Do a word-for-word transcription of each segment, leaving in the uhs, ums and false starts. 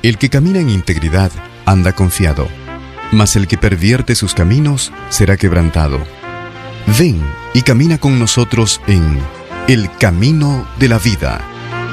El que camina en integridad anda confiado, mas el que pervierte sus caminos será quebrantado. Ven y camina con nosotros en El Camino de la Vida.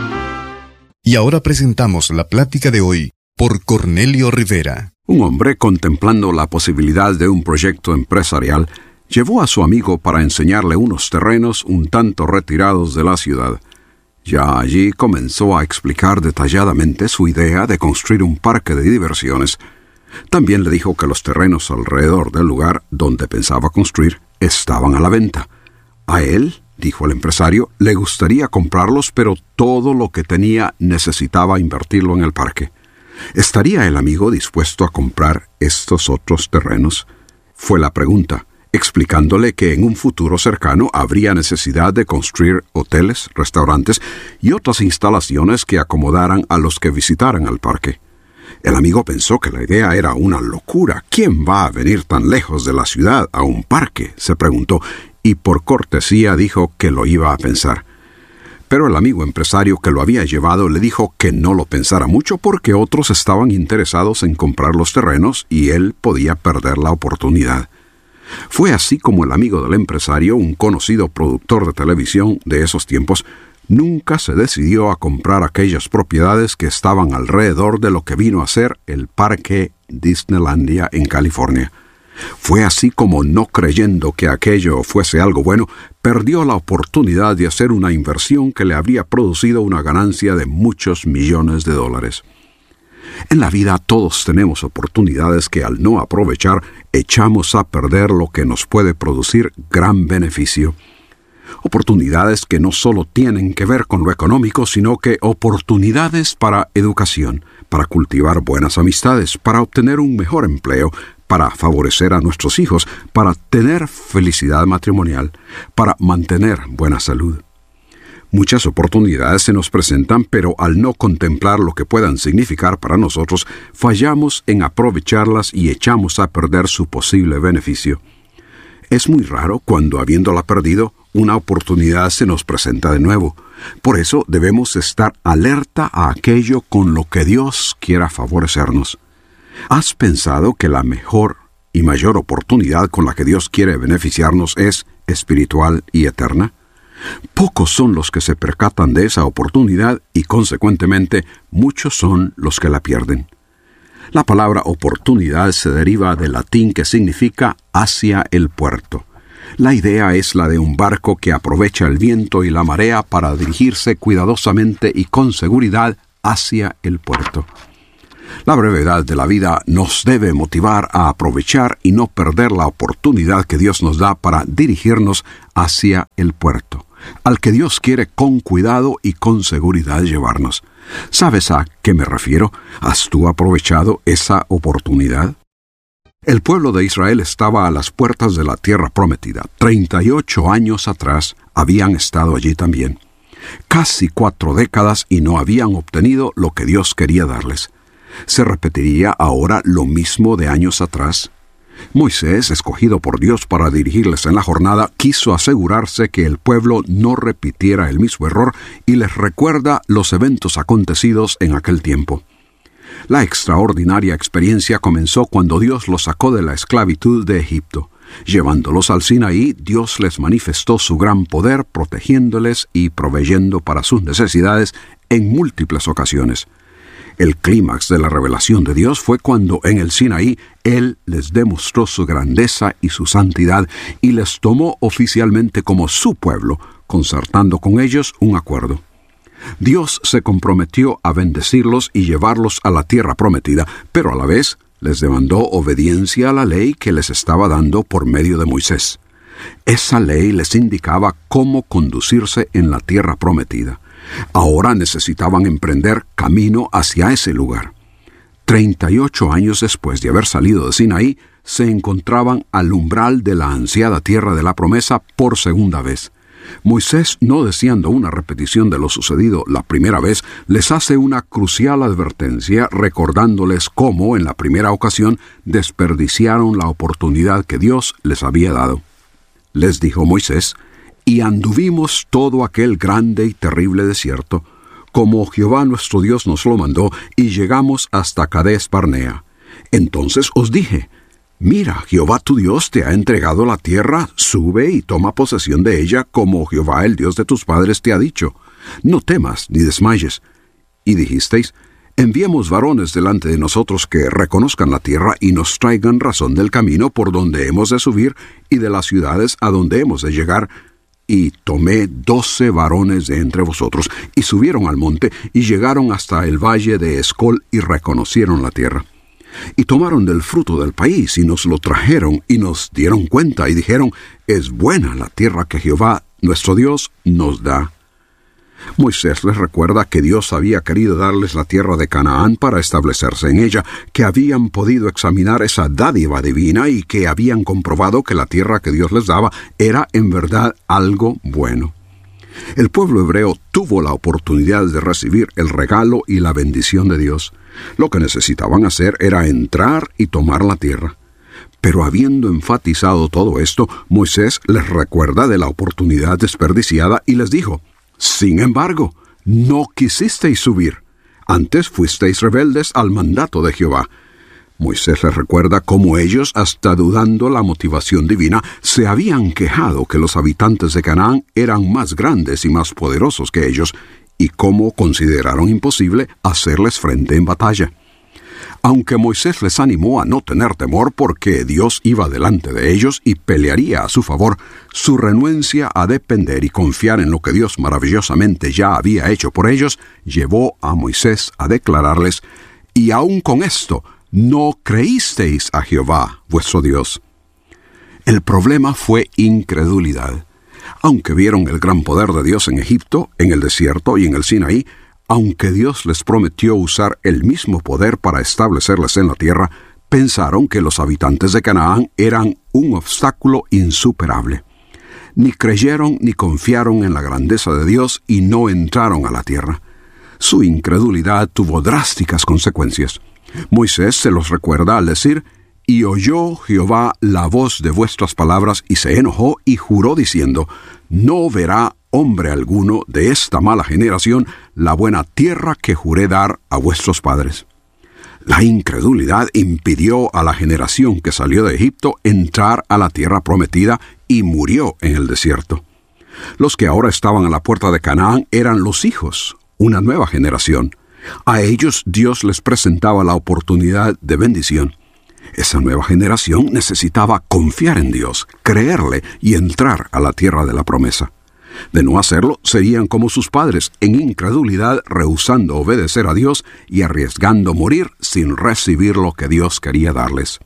Y ahora presentamos la plática de hoy por Cornelio Rivera. Un hombre, contemplando la posibilidad de un proyecto empresarial, llevó a su amigo para enseñarle unos terrenos un tanto retirados de la ciudad. Ya allí comenzó a explicar detalladamente su idea de construir un parque de diversiones. También le dijo que los terrenos alrededor del lugar donde pensaba construir estaban a la venta. A él, dijo el empresario, le gustaría comprarlos, pero todo lo que tenía necesitaba invertirlo en el parque. ¿Estaría el amigo dispuesto a comprar estos otros terrenos? Fue la pregunta, explicándole que en un futuro cercano habría necesidad de construir hoteles, restaurantes y otras instalaciones que acomodaran a los que visitaran el parque. El amigo pensó que la idea era una locura. ¿Quién va a venir tan lejos de la ciudad a un parque?, se preguntó, y por cortesía dijo que lo iba a pensar. Pero el amigo empresario que lo había llevado le dijo que no lo pensara mucho porque otros estaban interesados en comprar los terrenos y él podía perder la oportunidad. Fue así como el amigo del empresario, un conocido productor de televisión de esos tiempos, nunca se decidió a comprar aquellas propiedades que estaban alrededor de lo que vino a ser el Parque Disneylandia en California. Fue así como, no creyendo que aquello fuese algo bueno, perdió la oportunidad de hacer una inversión que le habría producido una ganancia de muchos millones de dólares. En la vida todos tenemos oportunidades que al no aprovechar echamos a perder lo que nos puede producir gran beneficio. Oportunidades que no solo tienen que ver con lo económico, sino que oportunidades para educación, para cultivar buenas amistades, para obtener un mejor empleo, para favorecer a nuestros hijos, para tener felicidad matrimonial, para mantener buena salud. Muchas oportunidades se nos presentan, pero al no contemplar lo que puedan significar para nosotros, fallamos en aprovecharlas y echamos a perder su posible beneficio. Es muy raro cuando, habiéndola perdido, una oportunidad se nos presenta de nuevo. Por eso debemos estar alerta a aquello con lo que Dios quiera favorecernos. ¿Has pensado que la mejor y mayor oportunidad con la que Dios quiere beneficiarnos es espiritual y eterna? Pocos son los que se percatan de esa oportunidad y, consecuentemente, muchos son los que la pierden. La palabra oportunidad se deriva del latín que significa hacia el puerto. La idea es la de un barco que aprovecha el viento y la marea para dirigirse cuidadosamente y con seguridad hacia el puerto. La brevedad de la vida nos debe motivar a aprovechar y no perder la oportunidad que Dios nos da para dirigirnos hacia el puerto, al que Dios quiere con cuidado y con seguridad llevarnos. ¿Sabes a qué me refiero? ¿Has tú aprovechado esa oportunidad? El pueblo de Israel estaba a las puertas de la tierra prometida. Treinta y ocho años atrás habían estado allí también. Casi cuatro décadas y no habían obtenido lo que Dios quería darles. ¿Se repetiría ahora lo mismo de años atrás? Moisés, escogido por Dios para dirigirles en la jornada, quiso asegurarse que el pueblo no repitiera el mismo error y les recuerda los eventos acontecidos en aquel tiempo. La extraordinaria experiencia comenzó cuando Dios los sacó de la esclavitud de Egipto. Llevándolos al Sinaí, Dios les manifestó su gran poder, protegiéndoles y proveyendo para sus necesidades en múltiples ocasiones. El clímax de la revelación de Dios fue cuando en el Sinaí Él les demostró su grandeza y su santidad y les tomó oficialmente como su pueblo, concertando con ellos un acuerdo. Dios se comprometió a bendecirlos y llevarlos a la tierra prometida, pero a la vez les demandó obediencia a la ley que les estaba dando por medio de Moisés. Esa ley les indicaba cómo conducirse en la tierra prometida. Ahora necesitaban emprender camino hacia ese lugar. Treinta y ocho años después de haber salido de Sinaí, se encontraban al umbral de la ansiada tierra de la promesa por segunda vez. Moisés, no deseando una repetición de lo sucedido la primera vez, les hace una crucial advertencia recordándoles cómo, en la primera ocasión, desperdiciaron la oportunidad que Dios les había dado. Les dijo Moisés: «Y anduvimos todo aquel grande y terrible desierto, como Jehová nuestro Dios nos lo mandó, y llegamos hasta Cades Barnea. Entonces os dije, mira, Jehová tu Dios te ha entregado la tierra, sube y toma posesión de ella, como Jehová el Dios de tus padres te ha dicho. No temas ni desmayes. Y dijisteis, enviemos varones delante de nosotros que reconozcan la tierra y nos traigan razón del camino por donde hemos de subir y de las ciudades a donde hemos de llegar. Y tomé doce varones de entre vosotros, y subieron al monte, y llegaron hasta el valle de Escol, y reconocieron la tierra. Y tomaron del fruto del país, y nos lo trajeron, y nos dieron cuenta, y dijeron, es buena la tierra que Jehová, nuestro Dios, nos da. Moisés les recuerda que Dios había querido darles la tierra de Canaán para establecerse en ella, que habían podido examinar esa dádiva divina y que habían comprobado que la tierra que Dios les daba era en verdad algo bueno. El pueblo hebreo tuvo la oportunidad de recibir el regalo y la bendición de Dios. Lo que necesitaban hacer era entrar y tomar la tierra. Pero habiendo enfatizado todo esto, Moisés les recuerda de la oportunidad desperdiciada y les dijo, sin embargo, no quisisteis subir, antes fuisteis rebeldes al mandato de Jehová. Moisés les recuerda cómo ellos, hasta dudando la motivación divina, se habían quejado que los habitantes de Canaán eran más grandes y más poderosos que ellos, y cómo consideraron imposible hacerles frente en batalla. Aunque Moisés les animó a no tener temor porque Dios iba delante de ellos y pelearía a su favor, su renuencia a depender y confiar en lo que Dios maravillosamente ya había hecho por ellos, llevó a Moisés a declararles, y aun con esto, no creísteis a Jehová, vuestro Dios. El problema fue incredulidad. Aunque vieron el gran poder de Dios en Egipto, en el desierto y en el Sinaí, aunque Dios les prometió usar el mismo poder para establecerles en la tierra, pensaron que los habitantes de Canaán eran un obstáculo insuperable. Ni creyeron ni confiaron en la grandeza de Dios y no entraron a la tierra. Su incredulidad tuvo drásticas consecuencias. Moisés se los recuerda al decir, y oyó Jehová la voz de vuestras palabras, y se enojó y juró diciendo, no verá hombre alguno de esta mala generación la buena tierra que juré dar a vuestros padres. La incredulidad impidió a la generación que salió de Egipto entrar a la tierra prometida y murió en el desierto. Los que ahora estaban a la puerta de Canaán eran los hijos, una nueva generación. A ellos Dios les presentaba la oportunidad de bendición. Esa nueva generación necesitaba confiar en Dios, creerle y entrar a la tierra de la promesa. De no hacerlo, serían como sus padres, en incredulidad, rehusando obedecer a Dios y arriesgando morir sin recibir lo que Dios quería darles.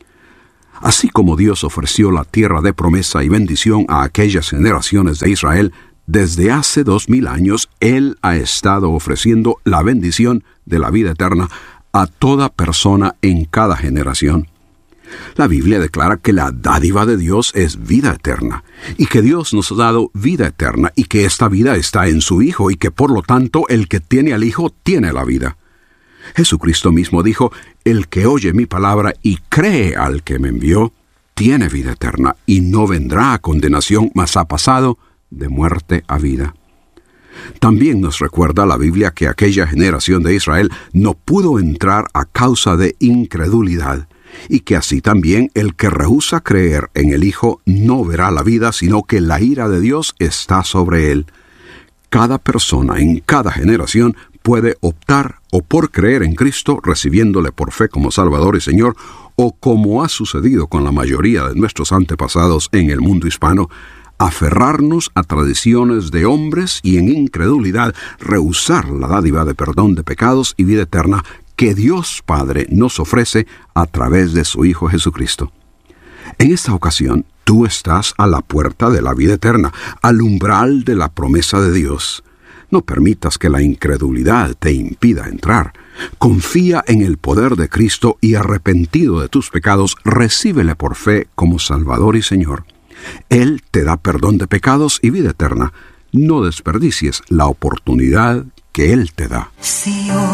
Así como Dios ofreció la tierra de promesa y bendición a aquellas generaciones de Israel, desde hace dos mil años, Él ha estado ofreciendo la bendición de la vida eterna a toda persona en cada generación. La Biblia declara que la dádiva de Dios es vida eterna, y que Dios nos ha dado vida eterna, y que esta vida está en su Hijo, y que por lo tanto el que tiene al Hijo tiene la vida. Jesucristo mismo dijo, el que oye mi palabra y cree al que me envió, tiene vida eterna, y no vendrá a condenación, mas ha pasado de muerte a vida. También nos recuerda la Biblia que aquella generación de Israel no pudo entrar a causa de incredulidad, y que así también el que rehúsa creer en el Hijo no verá la vida, sino que la ira de Dios está sobre él. Cada persona en cada generación puede optar o por creer en Cristo, recibiéndole por fe como Salvador y Señor, o como ha sucedido con la mayoría de nuestros antepasados en el mundo hispano, aferrarnos a tradiciones de hombres y en incredulidad rehusar la dádiva de perdón de pecados y vida eterna que Dios Padre nos ofrece a través de su Hijo Jesucristo. En esta ocasión, tú estás a la puerta de la vida eterna, al umbral de la promesa de Dios. No permitas que la incredulidad te impida entrar. Confía en el poder de Cristo y, arrepentido de tus pecados, recíbele por fe como Salvador y Señor. Él te da perdón de pecados y vida eterna. No desperdicies la oportunidad que Él te da.